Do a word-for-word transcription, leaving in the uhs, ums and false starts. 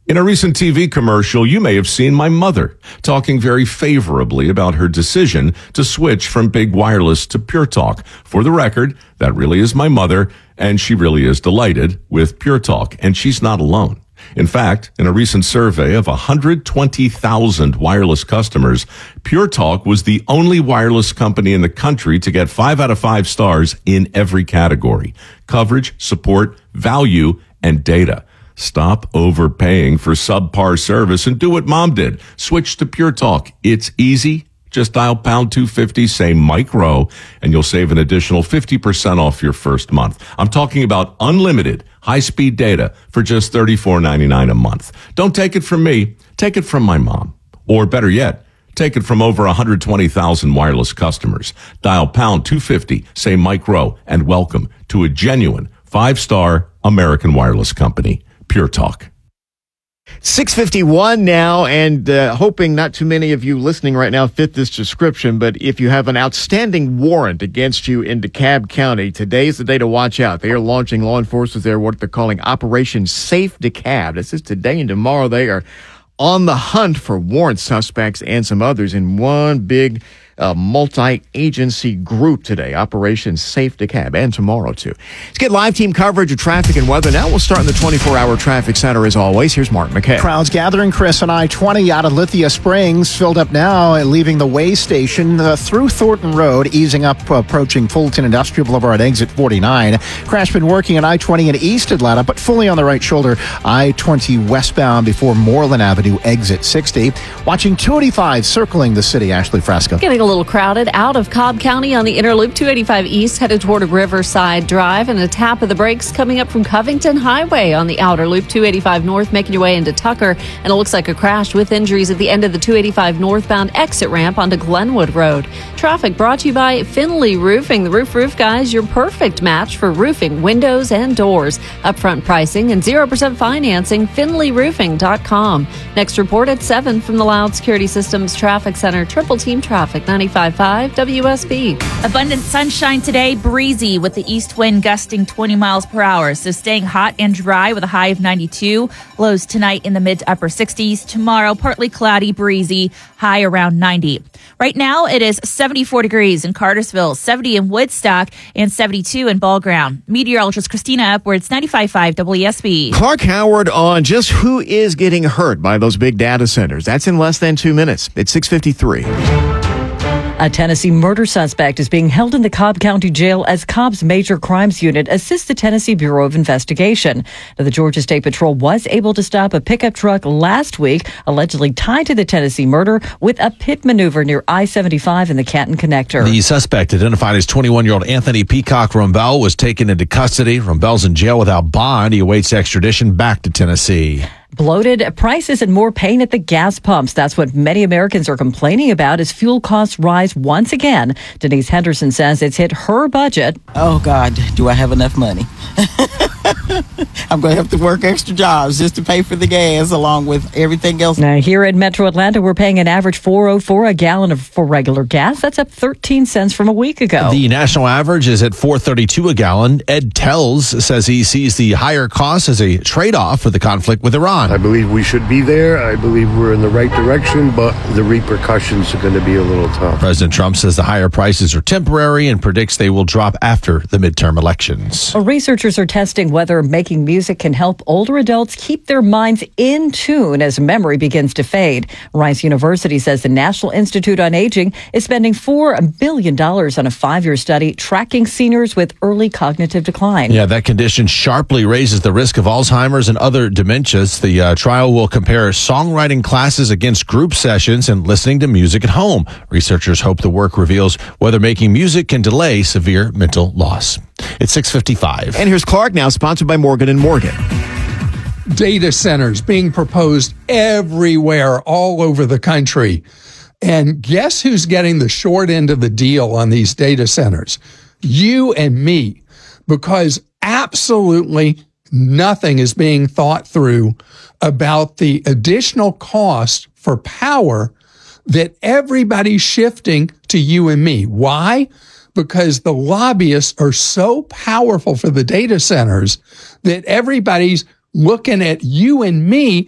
In a recent T V commercial, you may have seen my mother talking very favorably about her decision to switch from Big Wireless to Pure Talk. For the record, that really is my mother, and she really is delighted with Pure Talk, and she's not alone. In fact, in a recent survey of one hundred twenty thousand wireless customers, Pure Talk was the only wireless company in the country to get five out of five stars in every category: coverage, support, value, and data. Stop overpaying for subpar service and do what Mom did. Switch to Pure Talk. It's easy. Just dial pound two fifty, say Mike Rowe, and you'll save an additional fifty percent off your first month. I'm talking about unlimited high-speed data for just thirty-four ninety-nine a month. Don't take it from me. Take it from my mom. Or better yet, take it from over one hundred twenty thousand wireless customers. Dial pound two fifty, say Mike Rowe, and welcome to a genuine five-star American wireless company, Pure Talk. six fifty-one now, and uh, hoping not too many of you listening right now fit this description, but if you have an outstanding warrant against you in DeKalb County, today's the day to watch out. They are launching, law enforcement there, what they're calling Operation Safe DeKalb. This is today and tomorrow. They are on the hunt for warrant suspects and some others in one big uh, multi-agency group today, Operation Safe DeKalb, and tomorrow too. Let's get live team coverage of traffic and weather. Now we'll start in the twenty-four hour traffic center as always. Here's Mark McKay. Crowds gathering, Chris, on I twenty out of Lithia Springs, filled up now, leaving the way station uh, through Thornton Road, easing up, uh, approaching Fulton Industrial Boulevard, exit forty-nine. Crash been working on I twenty in East Atlanta, but fully on the right shoulder, I twenty westbound before Moreland Avenue, exit sixty. Watching two eighty-five circling the city, Ashley Frasco. Getting a little crowded out of Cobb County on the inner loop. Two eighty-five East headed toward Riverside Drive, and a tap of the brakes coming up from Covington Highway on the outer loop. two eighty-five North making your way into Tucker, and it looks like a crash with injuries at the end of the two eighty-five northbound exit ramp onto Glenwood Road. Traffic brought to you by Finley Roofing. The Roof Roof Guys, your perfect match for roofing, windows, and doors. Upfront pricing and zero percent financing, finley roofing dot com. Next report at seven from the Loud Security Systems Traffic Center. Triple Team Traffic, ninety-five point five W S B. Abundant sunshine today, breezy with the east wind gusting twenty miles per hour. So staying hot and dry with a high of ninety-two. Lows tonight in the mid to upper sixties. Tomorrow, partly cloudy, breezy, high around ninety. Right now, it is seventy-four degrees in Cartersville, seventy in Woodstock, and seventy-two in Ball Ground. Meteorologist Christina Upwards, ninety-five point five W S B. Clark Howard on just who is getting hurt by those big data centers. That's in less than two minutes. It's six fifty-three. A Tennessee murder suspect is being held in the Cobb County Jail as Cobb's Major Crimes Unit assists the Tennessee Bureau of Investigation. Now, the Georgia State Patrol was able to stop a pickup truck last week, allegedly tied to the Tennessee murder, with a pit maneuver near I seventy-five in the Canton Connector. The suspect, identified as twenty-one-year-old Anthony Peacock Rumbell, was taken into custody. Rumbell's in jail without bond. He awaits extradition back to Tennessee. Bloated prices and more pain at the gas pumps. That's what many Americans are complaining about as fuel costs rise once again. Denise Henderson says it's hit her budget. Oh, God, do I have enough money? I'm going to have to work extra jobs just to pay for the gas along with everything else. Now, here in Metro Atlanta, we're paying an average four oh four a gallon of, for regular gas. That's up thirteen cents from a week ago. The national average is at four thirty-two a gallon. Ed Tells says he sees the higher cost as a trade-off for the conflict with Iran. I believe we should be there. I believe we're in the right direction, but the repercussions are going to be a little tough. President Trump says the higher prices are temporary and predicts they will drop after the midterm elections. Well, researchers are testing whether making music can help older adults keep their minds in tune as memory begins to fade. Rice University says the National Institute on Aging is spending four billion dollars on a five-year study tracking seniors with early cognitive decline. Yeah, that condition sharply raises the risk of Alzheimer's and other dementias. The uh, trial will compare songwriting classes against group sessions and listening to music at home. Researchers hope the work reveals whether making music can delay severe mental loss. It's six fifty-five. And here's Clark now, sponsored by Morgan and Morgan. Data centers being proposed everywhere, all over the country. And guess who's getting the short end of the deal on these data centers? You and me, because absolutely nothing is being thought through about the additional cost for power that everybody's shifting to you and me. Why? Because the lobbyists are so powerful for the data centers that everybody's looking at you and me